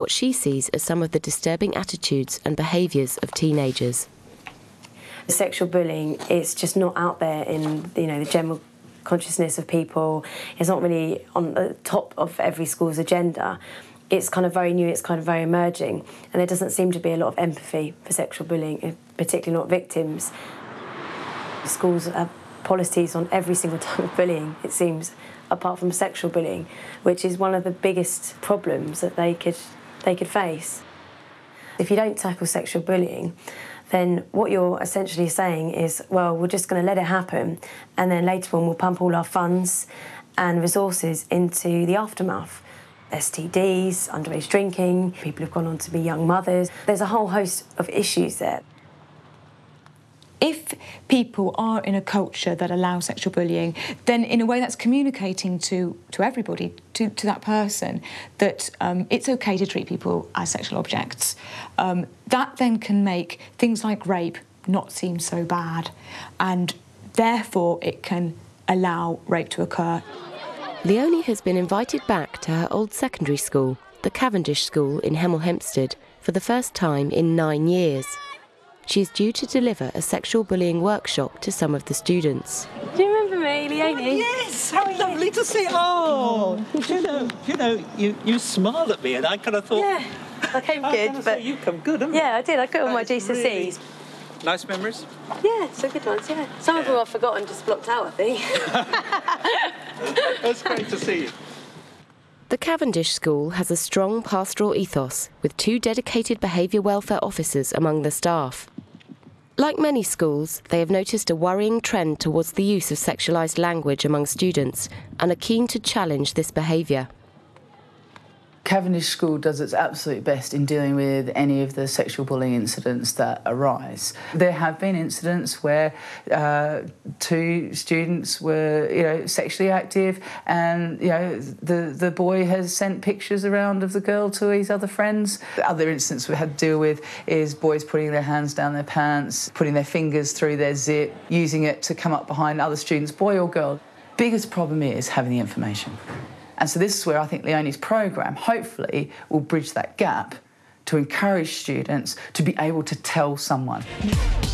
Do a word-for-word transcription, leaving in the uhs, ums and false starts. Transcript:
what she sees as some of the disturbing attitudes and behaviours of teenagers. Sexual bullying is just not out there in, you know, the general consciousness of people. It's not really on the top of every school's agenda. It's kind of very new, it's kind of very emerging, and there doesn't seem to be a lot of empathy for sexual bullying, particularly not victims. Schools have policies on every single type of bullying, it seems, apart from sexual bullying, which is one of the biggest problems that they could, they could face. If you don't tackle sexual bullying, then what you're essentially saying is, well, we're just going to let it happen, and then later on we'll pump all our funds and resources into the aftermath. S T Ds, underage drinking, people who've gone on to be young mothers. There's a whole host of issues there. If people are in a culture that allows sexual bullying, then in a way that's communicating to, to everybody, to, to that person, that um, it's okay to treat people as sexual objects. Um, that then can make things like rape not seem so bad, and therefore it can allow rape to occur. Leonie has been invited back to her old secondary school, the Cavendish School in Hemel Hempstead, for the first time in nine years. She is due to deliver a sexual bullying workshop to some of the students. Do you remember me, Leonie? Oh, yes, how lovely to see. Oh, you know, you know, you, you smiled at me, and I kind of thought, yeah, I came good, but say, you come good, haven't you? Yeah, I did. I got all my G C S Es. Really nice memories. Yeah, some good ones. Yeah, some yeah. of them I've forgotten, just blocked out, I think. That's great to see you. The Cavendish School has a strong pastoral ethos, with two dedicated behaviour welfare officers among the staff. Like many schools, they have noticed a worrying trend towards the use of sexualised language among students and are keen to challenge this behaviour. Cavendish School does its absolute best in dealing with any of the sexual bullying incidents that arise. There have been incidents where uh, two students were, you know, sexually active, and you know the the boy has sent pictures around of the girl to his other friends. The other incidents we had to deal with is boys putting their hands down their pants, putting their fingers through their zip, using it to come up behind other students, boy or girl. Biggest problem is having the information. And so this is where I think Leonie's programme hopefully will bridge that gap to encourage students to be able to tell someone.